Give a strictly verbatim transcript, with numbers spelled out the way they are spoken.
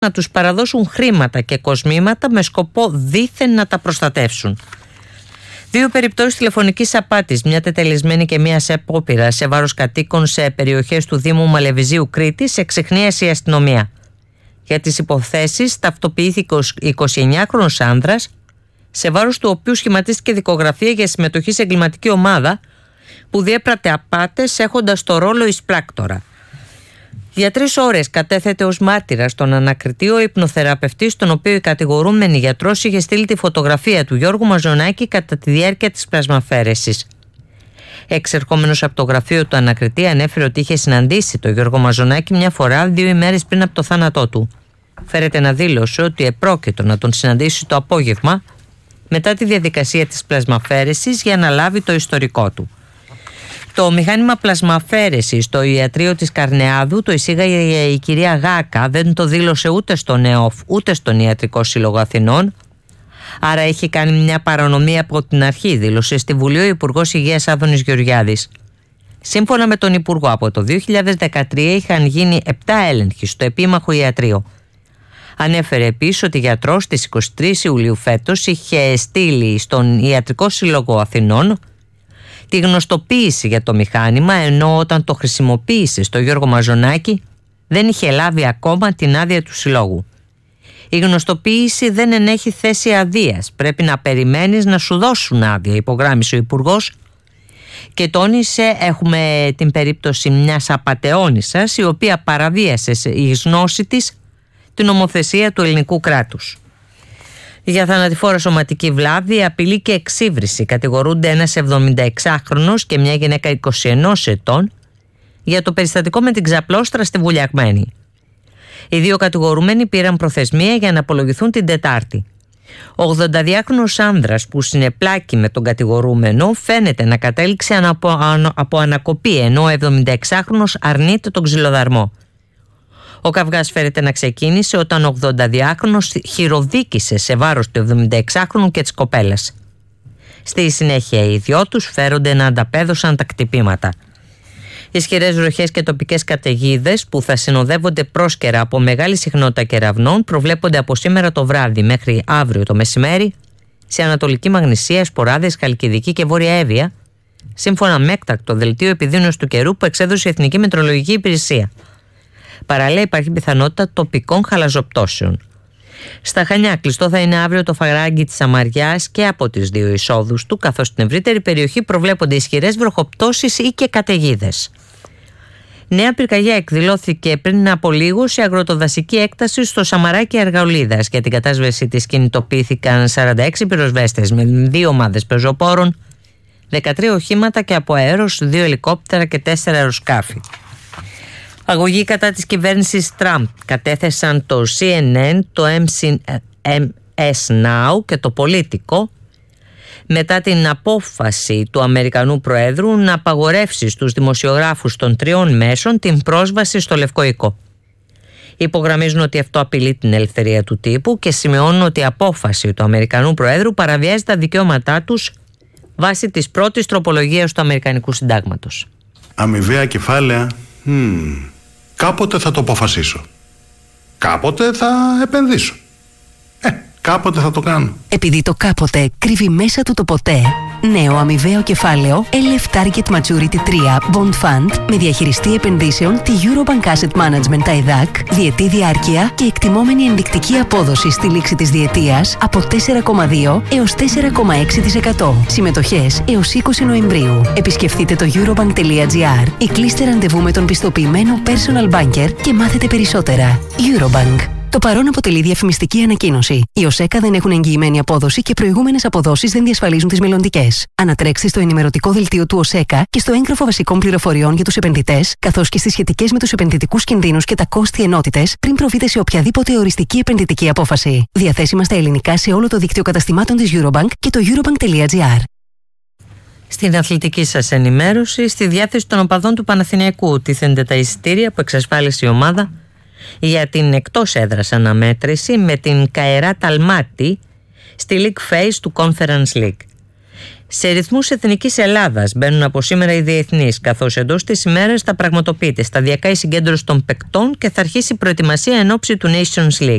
να τους παραδώσουν χρήματα και κοσμήματα με σκοπό δήθεν να τα προστατεύσουν. Δύο περιπτώσεις τηλεφωνικής απάτης, μια τετελεσμένη και μια σε απόπειρα σε βάρος κατοίκων σε περιοχές του Δήμου Μαλεβιζίου Κρήτης, εξιχνίασε η αστυνομία. Για τις υποθέσεις ταυτοποιήθηκε ο εικοσιεννιάχρονος άνδρας, σε βάρος του οποίου σχηματίστηκε δικογραφία για συμμετοχή σε εγκληματική ομάδα που διέπρατε απάτες έχοντας το ρόλο εισπράκτορα. Για τρεις ώρες κατέθεται ως μάρτυρας στον ανακριτή ο υπνοθεραπευτής, τον οποίο η κατηγορούμενη γιατρός είχε στείλει τη φωτογραφία του Γιώργου Μαζονάκη κατά τη διάρκεια της πλασμαφέρεσης. Εξερχόμενος από το γραφείο του ανακριτή, ανέφερε ότι είχε συναντήσει τον Γιώργο Μαζονάκη μια φορά δύο ημέρες πριν από το θάνατό του. Φέρεται να δήλωσε ότι επρόκειτο να τον συναντήσει το απόγευμα μετά τη διαδικασία της πλασμαφέρεσης για να λάβει το ιστορικό του. Το μηχάνημα πλασμαφέρεσης στο ιατρείο της Καρνεάδου το εισήγαγε η κυρία Γάκα, δεν το δήλωσε ούτε στον ΕΟΦ ούτε στον Ιατρικό Σύλλογο Αθηνών, άρα έχει κάνει μια παρανομία από την αρχή, δήλωσε στη Βουλή ο Υπουργός Υγείας Άδωνης Γεωργιάδης. Σύμφωνα με τον Υπουργό, από το δύο χιλιάδες δεκατρία είχαν γίνει επτά έλεγχοι στο επίμαχο ιατρείο. Ανέφερε επίσης ότι ο γιατρός στις είκοσι τρεις Ιουλίου φέτος είχε στείλει στον Ιατρικό Σύλλογο Αθηνών τη γνωστοποίηση για το μηχάνημα, ενώ όταν το χρησιμοποίησε στο Γιώργο Μαζονάκη δεν είχε λάβει ακόμα την άδεια του συλλόγου. Η γνωστοποίηση δεν ενέχει θέση αδείας. Πρέπει να περιμένεις να σου δώσουν άδεια, υπογράμμισε ο Υπουργός και τόνισε: έχουμε την περίπτωση μιας απατεώνισσας η οποία παραβίασε η γνώση της την νομοθεσία του ελληνικού κράτους. Για θανατηφόρα σωματική βλάβη, απειλή και εξύβριση κατηγορούνται ένας εβδομηνταεξάχρονος και μια γυναίκα είκοσι ενός ετών για το περιστατικό με την ξαπλώστρα στη Βουλιαγμένη. Οι δύο κατηγορούμενοι πήραν προθεσμία για να απολογηθούν την Τετάρτη. Ο ογδονταδυάχρονος άνδρας που συνεπλάκη με τον κατηγορούμενο φαίνεται να κατέληξε από, από ανακοπή, ενώ ο εβδομηνταεξάχρονος αρνείται τον ξυλοδαρμό. Ο καυγάς φέρεται να ξεκίνησε όταν ο ογδονταδυάχρονος χειροδίκησε σε βάρος του εβδομηνταεξάχρονου και της κοπέλας. Στη συνέχεια οι δυο τους φέρονται να ανταπέδωσαν τα κτυπήματα. Ισχυρές βροχές και τοπικές καταιγίδες που θα συνοδεύονται πρόσκαιρα από μεγάλη συχνότητα κεραυνών προβλέπονται από σήμερα το βράδυ μέχρι αύριο το μεσημέρι σε Ανατολική Μαγνησία, Σποράδες, Χαλκιδική και Βόρεια Εύβοια, σύμφωνα με έκτακτο δελτίο επιδείνωσης του καιρού που εξέδωσε η Εθνική Μετεωρολογική Υπηρεσία. Παράλληλα, υπάρχει πιθανότητα τοπικών χαλαζοπτώσεων. Στα Χανιά, κλειστό θα είναι αύριο το φαράγγι της Σαμαριάς και από τις δύο εισόδους του, καθώς στην ευρύτερη περιοχή προβλέπονται ισχυρές βροχοπτώσεις ή και καταιγίδες. Νέα πυρκαγιά εκδηλώθηκε πριν από λίγο σε αγροτοδασική έκταση στο Σαμαράκι Αργαολίδας. Για την κατάσβεση της κινητοποιήθηκαν σαράντα έξι πυροσβέστες με δύο ομάδες πεζοπόρων, δεκατρία οχήματα και από αέρος, δύο ελικόπτερα και τέσσερα αεροσκάφη. Αγωγή κατά της κυβέρνησης Τραμπ κατέθεσαν το σι εν εν, το εμ ες Now και το Πολίτικο μετά την απόφαση του Αμερικανού Προέδρου να απαγορεύσει στους δημοσιογράφους των τριών μέσων την πρόσβαση στο Λευκό Οίκο. Υπογραμμίζουν ότι αυτό απειλεί την ελευθερία του τύπου και σημειώνουν ότι η απόφαση του Αμερικανού Προέδρου παραβιάζει τα δικαιώματά τους βάσει της πρώτης τροπολογίας του Αμερικανικού Συντάγματος. Αμοιβαία κεφάλαια. Hmm. Κάποτε θα το αποφασίσω. Κάποτε θα επενδύσω. Ε, κάποτε θα το κάνω. Επειδή το κάποτε κρύβει μέσα του το ποτέ, νέο αμοιβαίο κεφάλαιο ελ εφ Target Maturity τρία Bond Fund με διαχειριστή επενδύσεων τη Eurobank Asset Management τα ΕΔΑΚ, διετή διάρκεια και εκτιμόμενη ενδεικτική απόδοση στη λήξη της διετίας από τέσσερα κόμμα δύο έως τέσσερα κόμμα έξι τοις εκατό. Συμμετοχές έως είκοσι Νοεμβρίου. Επισκεφτείτε το eurobank τελεία gr ή κλείστε ραντεβού με τον πιστοποιημένο personal banker και μάθετε περισσότερα. Eurobank. Το παρόν αποτελεί διαφημιστική ανακοίνωση. Οι ΟΣΕΚΑ δεν έχουν εγγυημένη απόδοση και προηγούμενες αποδόσεις δεν διασφαλίζουν τις μελλοντικές. Ανατρέξτε στο ενημερωτικό δελτίο του ΟΣΕΚΑ και στο έγγραφο βασικών πληροφοριών για τους επενδυτές, καθώς και στις σχετικές με τους επενδυτικούς κινδύνους και τα κόστη ενότητες, πριν προβείτε σε οποιαδήποτε οριστική επενδυτική απόφαση. Διαθέσιμα στα ελληνικά σε όλο το δίκτυο καταστημάτων της Eurobank και το eurobank τελεία gr. Στην αθλητική σας ενημέρωση, στη διάθεση των οπαδών του Παναθηναϊκού τίθενται τα εισιτήρια που εξασφάλισε η ομάδα για την εκτός έδρας αναμέτρηση με την Καερά Ταλμάτι στη League Phase του Conference League. Σε ρυθμούς Εθνικής Ελλάδας μπαίνουν από σήμερα οι διεθνείς, καθώς εντός της ημέρας θα πραγματοποιείται σταδιακά η συγκέντρωση των παικτών και θα αρχίσει η προετοιμασία εν ώψη του Nations League.